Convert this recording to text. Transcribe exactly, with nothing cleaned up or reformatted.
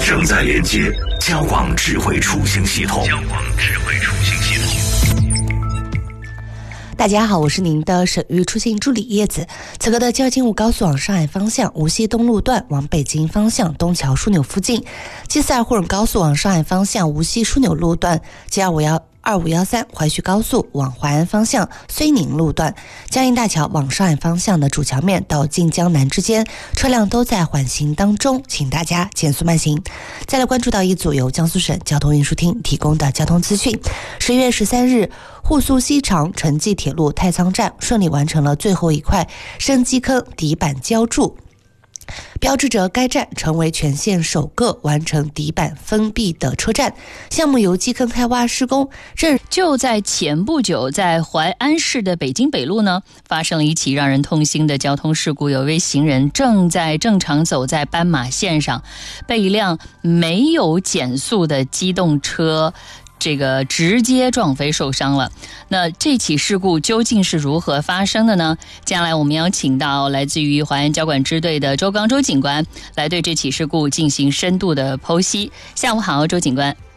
正在连接交广智慧出行系统。交广智慧出行系统。 大家好，我是您的省域出行助理叶子。此刻的交京武高速往上海方向无锡东路段往北京方向东桥枢纽附近，吉斯尔沪蓉高速往上海方向无锡枢纽路段 G 二五一二五一三淮徐高速往淮安方向绥宁路段，江阴大桥往上海方向的主桥面到晋江南之间车辆都在缓行当中，请大家减速慢行。再来关注到一组由江苏省交通运输厅提供的交通资讯。十月十三日，沪苏西长城际铁路太仓站顺利完成了最后一块深基坑底板浇筑，标志着该站成为全线首个完成底板封闭的车站。项目由基坑开挖施工。这就在前不久，在淮安市的北京北路呢，发生了一起让人痛心的交通事故。有位行人正在正常走在斑马线上，被一辆没有减速的机动车这个直接撞飞受伤了。那这起事故究竟是如何发生的呢？接下来我们要请到来自于淮安交管支队的周刚周警官来对这起事故进行深度的剖析。下午好，周警官。